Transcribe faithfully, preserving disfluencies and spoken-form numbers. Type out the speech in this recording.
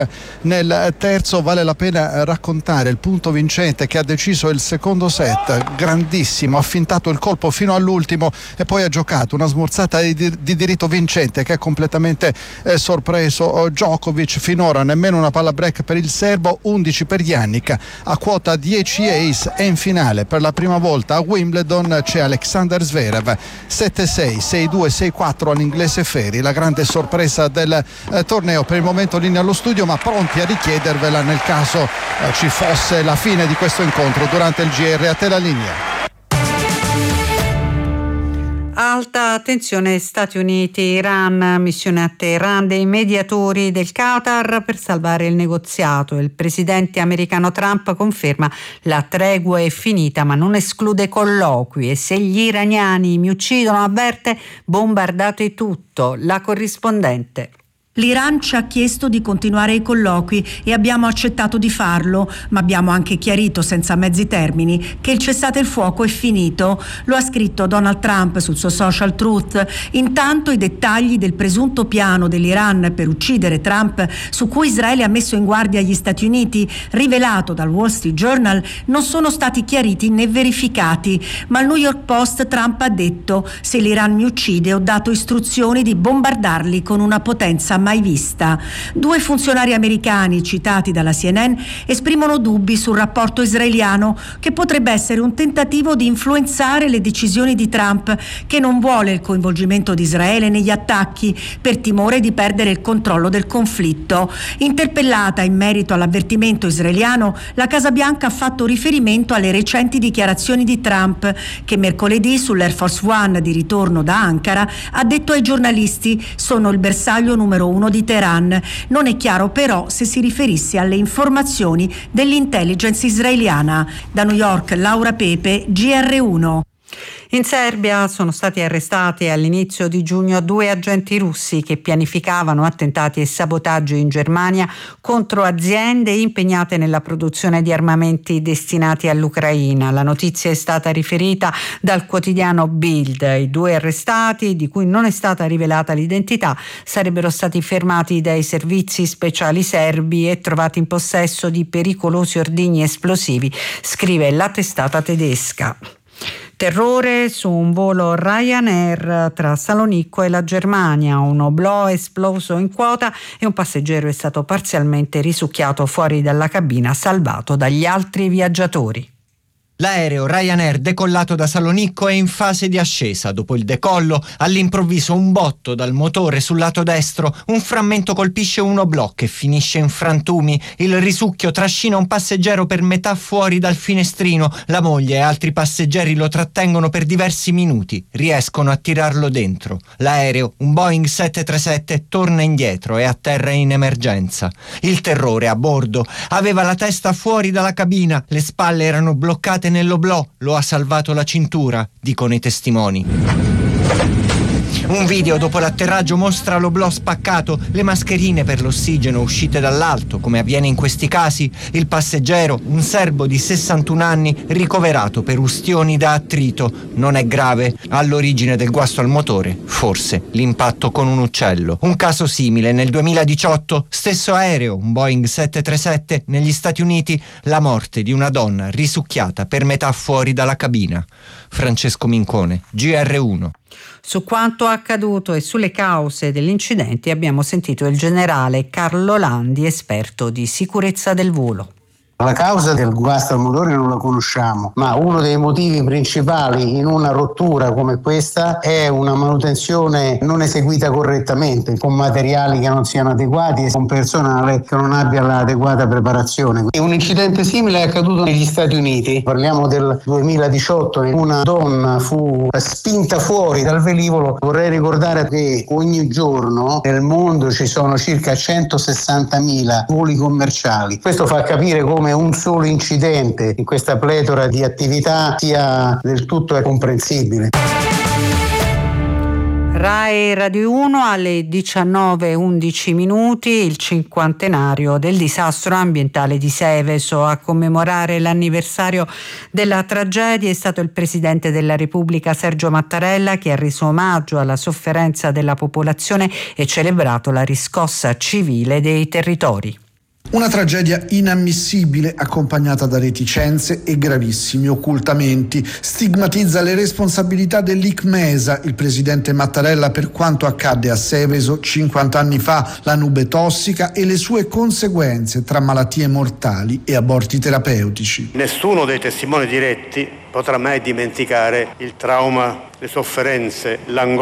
Nel terzo vale la pena raccontare il punto vincente che ha deciso il secondo set, grandissimo, ha fintato il colpo fino all'ultimo e poi ha giocato una smorzata di, di diritto vincente che ha completamente eh, sorpreso Djokovic. Finora nemmeno una palla break per il serbo, undici per Jannik, a quota dieci ace, e in finale per la prima volta a Wimbledon c'è Alexander Zverev, sette sei, sei due, sei quattro all'inglese Ferri, la grande sorpresa del eh, torneo. Per il momento linea allo studio, ma pronti a richiedervela nel caso eh, ci fosse la fine di questo incontro durante il G R. A te la linea. Alta tensione Stati Uniti-Iran, missione a Teheran dei mediatori del Qatar per salvare il negoziato. Il presidente americano Trump conferma la tregua è finita ma non esclude colloqui, e se gli iraniani mi uccidono, avverte, bombardate tutto. La corrispondente. L'Iran ci ha chiesto di continuare i colloqui e abbiamo accettato di farlo, ma abbiamo anche chiarito senza mezzi termini che il cessate il fuoco è finito. Lo ha scritto Donald Trump sul suo social Truth. Intanto i dettagli del presunto piano dell'Iran per uccidere Trump, su cui Israele ha messo in guardia gli Stati Uniti, rivelato dal Wall Street Journal, non sono stati chiariti né verificati, ma al New York Post Trump ha detto: se l'Iran mi uccide ho dato istruzioni di bombardarli con una potenza mai vista. Due funzionari americani citati dalla C N N esprimono dubbi sul rapporto israeliano, che potrebbe essere un tentativo di influenzare le decisioni di Trump, che non vuole il coinvolgimento di Israele negli attacchi per timore di perdere il controllo del conflitto. Interpellata in merito all'avvertimento israeliano, la Casa Bianca ha fatto riferimento alle recenti dichiarazioni di Trump, che mercoledì sull'Air Force One di ritorno da Ankara ha detto ai giornalisti: sono il bersaglio numero uno di Teheran. Non è chiaro però se si riferisse alle informazioni dell'intelligence israeliana. Da New York, Laura Pepe, G R uno. In Serbia sono stati arrestati all'inizio di giugno due agenti russi che pianificavano attentati e sabotaggi in Germania contro aziende impegnate nella produzione di armamenti destinati all'Ucraina. La notizia è stata riferita dal quotidiano Bild. I due arrestati, di cui non è stata rivelata l'identità, sarebbero stati fermati dai servizi speciali serbi e trovati in possesso di pericolosi ordigni esplosivi, scrive la testata tedesca. Terrore su un volo Ryanair tra Salonicco e la Germania. Un oblò è esploso in quota e un passeggero è stato parzialmente risucchiato fuori dalla cabina, salvato dagli altri viaggiatori. L'aereo Ryanair, decollato da Salonicco, è in fase di ascesa. Dopo il decollo, all'improvviso un botto dal motore sul lato destro, un frammento colpisce un oblò che finisce in frantumi. Il risucchio trascina un passeggero per metà fuori dal finestrino. La moglie e altri passeggeri lo trattengono per diversi minuti. Riescono a tirarlo dentro. L'aereo, un Boeing sette tre sette, torna indietro e atterra in emergenza. Il terrore a bordo. Aveva la testa fuori dalla cabina, le spalle erano bloccate nell'oblò, lo ha salvato la cintura, dicono i testimoni. Un video dopo l'atterraggio mostra l'oblò spaccato, le mascherine per l'ossigeno uscite dall'alto, come avviene in questi casi. Il passeggero, un serbo di sessantuno anni, ricoverato per ustioni da attrito. Non è grave. All'origine del guasto al motore, forse, l'impatto con un uccello. Un caso simile nel duemiladiciotto, stesso aereo, un Boeing sette tre sette, negli Stati Uniti, la morte di una donna risucchiata per metà fuori dalla cabina. Francesco Mincone, G R uno. Su quanto accaduto e sulle cause degli incidenti abbiamo sentito il generale Carlo Landi, esperto di sicurezza del volo. La causa del guasto al motore non la conosciamo, ma uno dei motivi principali in una rottura come questa è una manutenzione non eseguita correttamente, con materiali che non siano adeguati e con personale che non abbia l'adeguata preparazione. Un incidente simile è accaduto negli Stati Uniti, parliamo del duemiladiciotto, una donna fu spinta fuori dal velivolo. Vorrei ricordare che ogni giorno nel mondo ci sono circa centosessantamila voli commerciali. Questo fa capire come un solo incidente in questa pletora di attività sia del tutto comprensibile. Rai Radio uno alle diciannove e undici minuti, il cinquantenario del disastro ambientale di Seveso. A commemorare l'anniversario della tragedia è stato il Presidente della Repubblica Sergio Mattarella, che ha reso omaggio alla sofferenza della popolazione e celebrato la riscossa civile dei territori. Una tragedia inammissibile, accompagnata da reticenze e gravissimi occultamenti. Stigmatizza le responsabilità dell'ICMESA, il presidente Mattarella, per quanto accadde a Seveso cinquanta anni fa, la nube tossica e le sue conseguenze tra malattie mortali e aborti terapeutici. Nessuno dei testimoni diretti potrà mai dimenticare il trauma, le sofferenze, l'angoscia